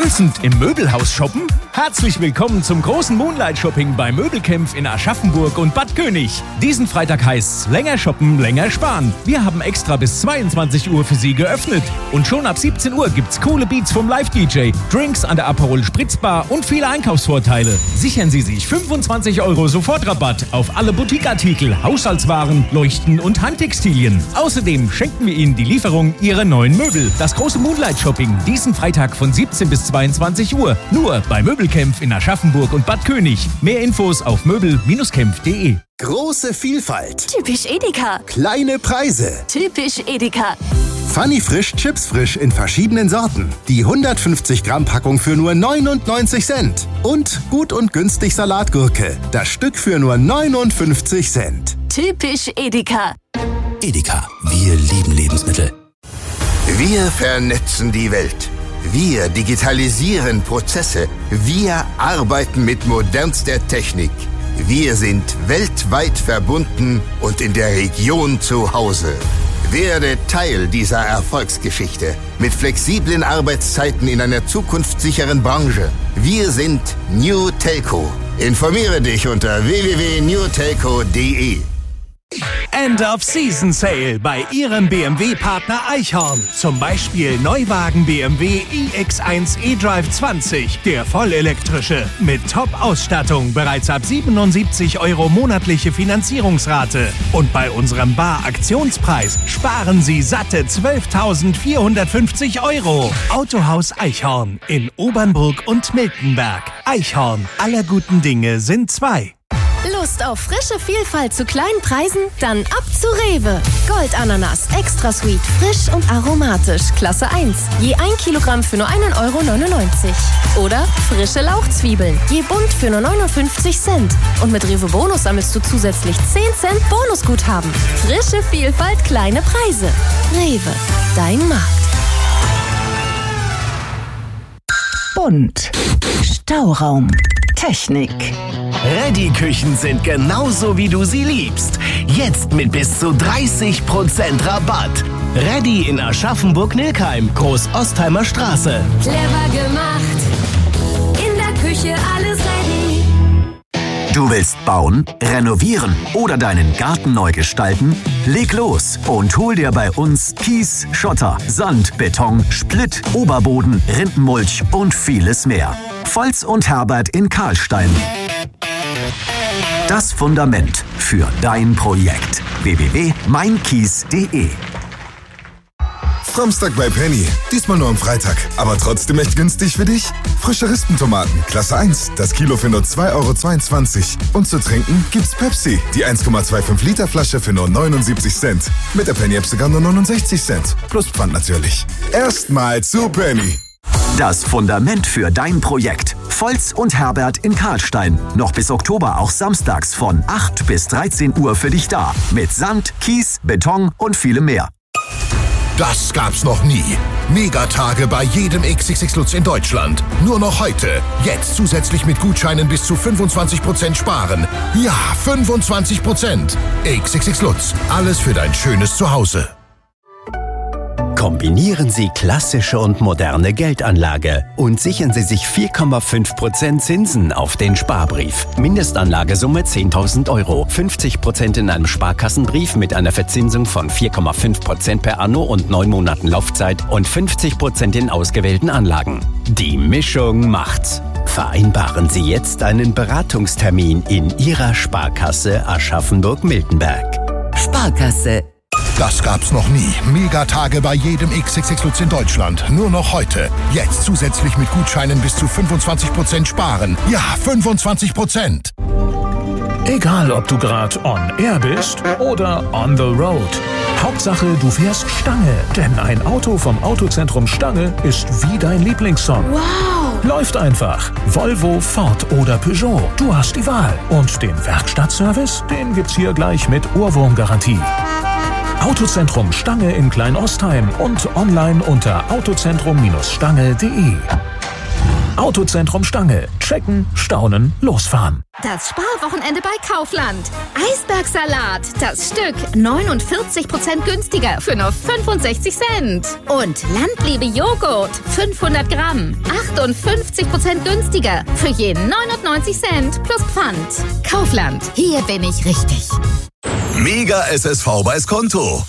Tanzend im Möbelhaus shoppen? Herzlich willkommen zum großen Moonlight Shopping bei Möbelkämpf in Aschaffenburg und Bad König. Diesen Freitag heißt's länger shoppen, länger sparen. Wir haben extra bis 22 Uhr für Sie geöffnet. Und schon ab 17 Uhr gibt's coole Beats vom Live-DJ, Drinks an der Aperol Spritzbar und viele Einkaufsvorteile. Sichern Sie sich 25 € Sofortrabatt auf alle Boutiqueartikel, Haushaltswaren, Leuchten und Heimtextilien. Außerdem schenken wir Ihnen die Lieferung Ihrer neuen Möbel. Das große Moonlight Shopping diesen Freitag von 17 bis 22 Uhr. Nur bei Möbelkämpf in Aschaffenburg und Bad König. Mehr Infos auf möbel-kämpf.de. Große Vielfalt. Typisch Edeka. Kleine Preise. Typisch Edeka. Funny Frisch, Chips frisch in verschiedenen Sorten. Die 150 Gramm Packung für nur 99 Cent. Und gut und günstig Salatgurke. Das Stück für nur 59 Cent. Typisch Edeka. Edeka, wir lieben Lebensmittel. Wir vernetzen die Welt. Wir digitalisieren Prozesse. Wir arbeiten mit modernster Technik. Wir sind weltweit verbunden und in der Region zu Hause. Werde Teil dieser Erfolgsgeschichte mit flexiblen Arbeitszeiten in einer zukunftssicheren Branche. Wir sind New Telco. Informiere dich unter www.newtelco.de. End of Season Sale bei Ihrem BMW-Partner Eichhorn. Zum Beispiel Neuwagen BMW iX1 eDrive 20, der vollelektrische. Mit Top-Ausstattung bereits ab 77 € monatliche Finanzierungsrate. Und bei unserem Bar-Aktionspreis sparen Sie satte 12.450 €. Autohaus Eichhorn in Obernburg und Miltenberg. Eichhorn, aller guten Dinge sind zwei. Lust auf frische Vielfalt zu kleinen Preisen? Dann ab zu Rewe. Goldananas, extra sweet, frisch und aromatisch, Klasse 1. Je 1 Kilogramm für nur 1,99 € Oder frische Lauchzwiebeln, je bunt für nur 59 Cent. Und mit Rewe Bonus sammelst du zusätzlich 10 Cent Bonusguthaben. Frische Vielfalt, kleine Preise. Rewe, dein Markt. Bunt. Stauraum. Technik. Ready-Küchen sind genauso, wie du sie liebst. Jetzt mit bis zu 30% Rabatt. Ready in Aschaffenburg-Nilkheim, Groß-Ostheimer Straße. Clever gemacht. In der Küche alles ready. Du willst bauen, renovieren oder deinen Garten neu gestalten? Leg los und hol dir bei uns Kies, Schotter, Sand, Beton, Splitt, Oberboden, Rindenmulch und vieles mehr. Volz und Herbert in Karlstein. Das Fundament für dein Projekt. www.meinkies.de. Samstag bei Penny. Diesmal nur am Freitag. Aber trotzdem echt günstig für dich. Frische Rispentomaten, Klasse 1. Das Kilo für nur 2,22 €. Und zu trinken gibt's Pepsi. Die 1,25 Liter Flasche für nur 79 Cent. Mit der Penny-App sogar nur 69 Cent. Plus Pfand natürlich. Erstmal zu Penny. Das Fundament für dein Projekt. Volz und Herbert in Karlstein. Noch bis Oktober auch samstags von 8 bis 13 Uhr für dich da. Mit Sand, Kies, Beton und vielem mehr. Das gab's noch nie. Megatage bei jedem XXX Lutz in Deutschland. Nur noch heute. Jetzt zusätzlich mit Gutscheinen bis zu 25% sparen. Ja, 25%. XXX Lutz. Alles für dein schönes Zuhause. Kombinieren Sie klassische und moderne Geldanlage und sichern Sie sich 4,5% Zinsen auf den Sparbrief. Mindestanlagesumme 10.000 €. 50% in einem Sparkassenbrief mit einer Verzinsung von 4,5% per Anno und 9 Monaten Laufzeit und 50% in ausgewählten Anlagen. Die Mischung macht's. Vereinbaren Sie jetzt einen Beratungstermin in Ihrer Sparkasse Aschaffenburg-Miltenberg. Sparkasse. Das gab's noch nie. Megatage bei jedem XXX Lutz in Deutschland. Nur noch heute. Jetzt zusätzlich mit Gutscheinen bis zu 25% sparen. Ja, 25%. Egal, ob du gerade on air bist oder on the road. Hauptsache, du fährst Stange. Denn ein Auto vom Autozentrum Stange ist wie dein Lieblingssong. Wow! Läuft einfach. Volvo, Ford oder Peugeot. Du hast die Wahl. Und den Werkstattservice, den gibt's hier gleich mit Ohrwurmgarantie. Autozentrum Stange in Klein-Ostheim und online unter autozentrum-stange.de. Autozentrum Stange. Checken, staunen, losfahren. Das Sparwochenende bei Kaufland. Eisbergsalat, das Stück 49% günstiger für nur 65 Cent. Und Landliebe Joghurt, 500 Gramm, 58% günstiger für je 99 Cent plus Pfand. Kaufland, hier bin ich richtig. Mega SSV bei Skonto.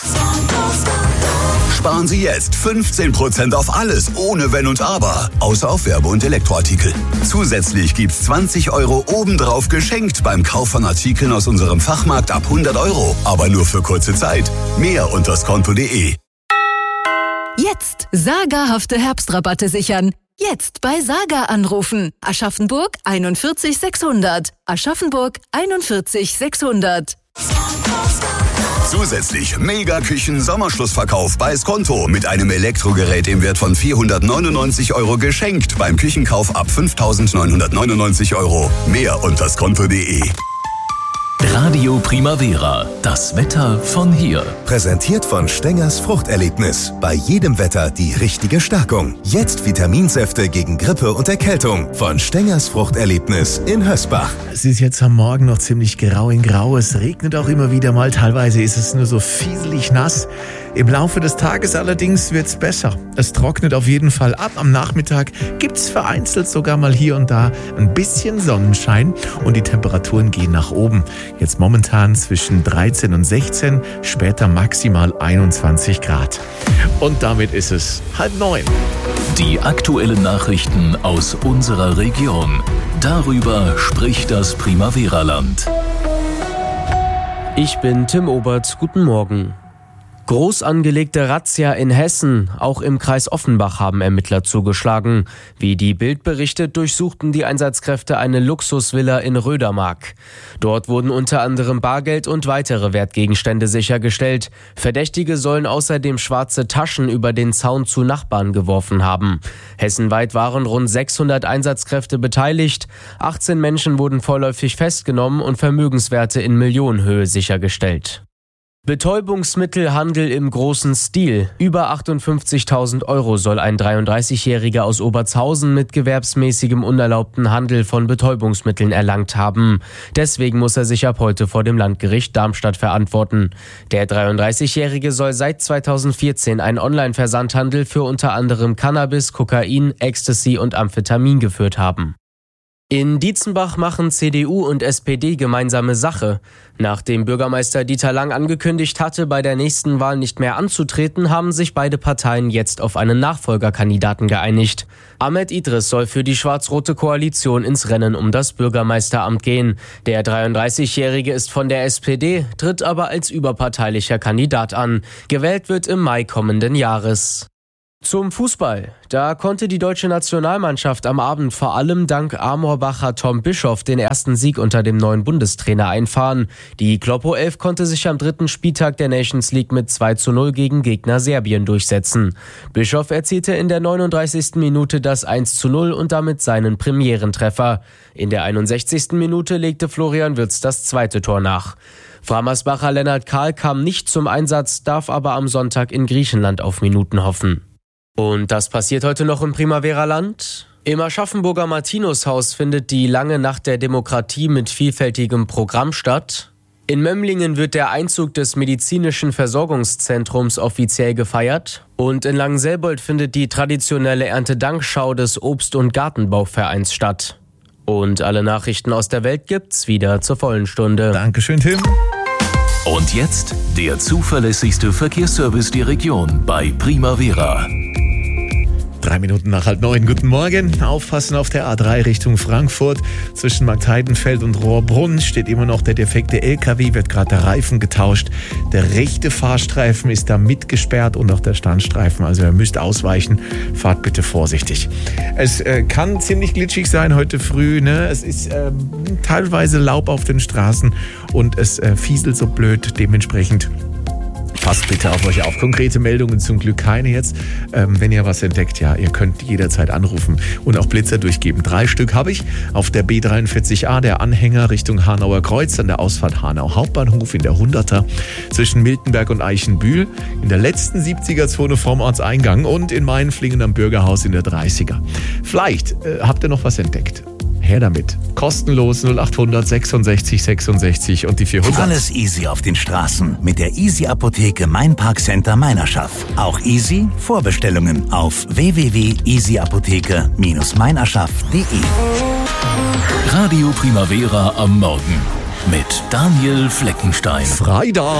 Sparen Sie jetzt 15% auf alles, ohne Wenn und Aber, außer auf Werbe- und Elektroartikel. Zusätzlich gibt's 20 € obendrauf geschenkt beim Kauf von Artikeln aus unserem Fachmarkt ab 100 €, aber nur für kurze Zeit. Mehr unter skonto.de. Jetzt sagerhafte Herbstrabatte sichern. Jetzt bei Saga anrufen. Aschaffenburg 41 600. Aschaffenburg 41 600. Zusätzlich Mega-Küchen-Sommerschlussverkauf bei Skonto mit einem Elektrogerät im Wert von 499 € geschenkt beim Küchenkauf ab 5.999 €. Mehr unter skonto.de. Radio Primavera, das Wetter von hier. Präsentiert von Stengers Fruchterlebnis. Bei jedem Wetter die richtige Stärkung. Jetzt Vitaminsäfte gegen Grippe und Erkältung. Von Stengers Fruchterlebnis in Hösbach. Es ist jetzt am Morgen noch ziemlich grau in grau. Es regnet auch immer wieder mal. Teilweise ist es nur so fieselig nass. Im Laufe des Tages allerdings wird's besser. Es trocknet auf jeden Fall ab. Am Nachmittag gibt's vereinzelt sogar mal hier und da ein bisschen Sonnenschein und die Temperaturen gehen nach oben. Jetzt momentan zwischen 13 und 16, später maximal 21 Grad. Und damit ist es 8:30. Die aktuellen Nachrichten aus unserer Region. Darüber spricht das Primavera-Land. Ich bin Tim Obert. Guten Morgen. Groß angelegte Razzia in Hessen. Auch im Kreis Offenbach haben Ermittler zugeschlagen. Wie die Bild berichtet, durchsuchten die Einsatzkräfte eine Luxusvilla in Rödermark. Dort wurden unter anderem Bargeld und weitere Wertgegenstände sichergestellt. Verdächtige sollen außerdem schwarze Taschen über den Zaun zu Nachbarn geworfen haben. Hessenweit waren rund 600 Einsatzkräfte beteiligt. 18 Menschen wurden vorläufig festgenommen und Vermögenswerte in Millionenhöhe sichergestellt. Betäubungsmittelhandel im großen Stil. Über 58.000 € soll ein 33-Jähriger aus Obertshausen mit gewerbsmäßigem unerlaubten Handel von Betäubungsmitteln erlangt haben. Deswegen muss er sich ab heute vor dem Landgericht Darmstadt verantworten. Der 33-Jährige soll seit 2014 einen Online-Versandhandel für unter anderem Cannabis, Kokain, Ecstasy und Amphetamin geführt haben. In Dietzenbach machen CDU und SPD gemeinsame Sache. Nachdem Bürgermeister Dieter Lang angekündigt hatte, bei der nächsten Wahl nicht mehr anzutreten, haben sich beide Parteien jetzt auf einen Nachfolgerkandidaten geeinigt. Ahmed Idris soll für die schwarz-rote Koalition ins Rennen um das Bürgermeisteramt gehen. Der 33-Jährige ist von der SPD, tritt aber als überparteilicher Kandidat an. Gewählt wird im Mai kommenden Jahres. Zum Fußball. Da konnte die deutsche Nationalmannschaft am Abend vor allem dank Amorbacher Tom Bischoff den ersten Sieg unter dem neuen Bundestrainer einfahren. Die Kloppo 11 konnte sich am dritten Spieltag der Nations League mit 2:0 gegen Gegner Serbien durchsetzen. Bischoff erzielte in der 39. Minute das 1:0 und damit seinen Premierentreffer. In der 61. Minute legte Florian Wirtz das zweite Tor nach. Framersbacher Lennart Kahl kam nicht zum Einsatz, darf aber am Sonntag in Griechenland auf Minuten hoffen. Und das passiert heute noch im Primavera-Land. Im Aschaffenburger Martinushaus findet die lange Nacht der Demokratie mit vielfältigem Programm statt. In Mömlingen wird der Einzug des medizinischen Versorgungszentrums offiziell gefeiert. Und in Langenselbold findet die traditionelle Erntedankschau des Obst- und Gartenbauvereins statt. Und alle Nachrichten aus der Welt gibt's wieder zur vollen Stunde. Dankeschön, Tim. Und jetzt der zuverlässigste Verkehrsservice der Region bei Primavera. 3 Minuten nach 8:30. Guten Morgen. Aufpassen auf der A3 Richtung Frankfurt. Zwischen Marktheidenfeld und Rohrbrunn steht immer noch der defekte LKW, wird gerade der Reifen getauscht. Der rechte Fahrstreifen ist da mitgesperrt und auch der Standstreifen. Also ihr müsst ausweichen. Fahrt bitte vorsichtig. Es kann ziemlich glitschig sein heute früh. Ne? Es ist teilweise Laub auf den Straßen und es fieselt so blöd. Dementsprechend Passt bitte auf euch auf. Konkrete Meldungen zum Glück keine jetzt. Wenn ihr was entdeckt, ja, ihr könnt jederzeit anrufen und auch Blitzer durchgeben. 3 Stück habe ich auf der B43A, der Anhänger Richtung Hanauer Kreuz, an der Ausfahrt Hanau Hauptbahnhof in der 100er zwischen Miltenberg und Eichenbühl, in der letzten 70er-Zone vorm Ortseingang und in Mainflingen am Bürgerhaus in der 30er. Vielleicht habt ihr noch was entdeckt. Her damit. Kostenlos 0800 66 66 und die 400. Alles easy auf den Straßen mit der Easy Apotheke Main Park Center Meinerschaft. Auch easy Vorbestellungen auf www.easyapotheke-meinerschaft.de. Radio Primavera am Morgen mit Daniel Fleckenstein. Freitag.